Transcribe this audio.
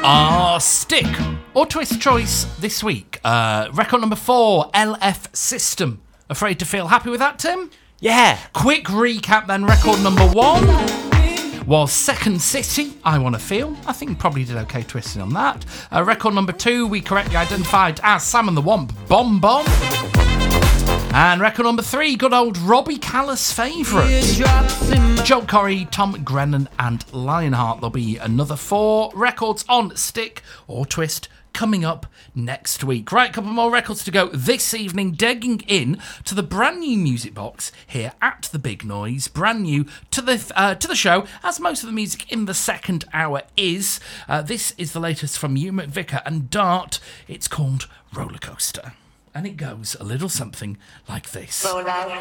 Our stick or twist choice this week. Record number 4, LF System. Afraid to Feel. Happy with that, Tim? Yeah. Quick recap then. Record number 1 was Second City, I Wanna Feel. I think you probably did okay twisting on that. Record number 2, we correctly identified as Sam and the Womp, Bomb Bomb. And record number 3, good old Robbie Callis' favourite, Joe Corey, Tom Grennan and Lionheart. There'll be another 4 records on stick or twist coming up next week. Right, a couple more records to go this evening, digging in to the brand new music box here at the Big Noise. Brand new to the show, as most of the music in the second hour is. This is the latest from Hugh McVicker and Dart. It's called Roller Coaster. And it goes a little something like this.